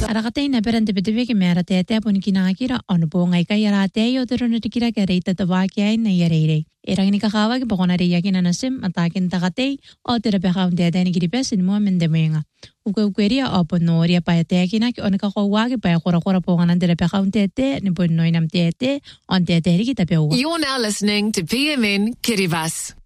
Arakatei na perante peteveke mera tete pun kinakira on ponga ikayara te yo teruna tikira kereita tawakia na yarei. Erangini kakawa ki pokona re yakin anasim atakin takatei o terapeka un tete ni kiripesin mo mendemenga. Ukeukeria opo noria pa tekina ki on kakawa ki pa kora ponga nan terapeka un tete ni pun noinam tete on tete ri kita pewa. You're now listening to PMN Kiribati.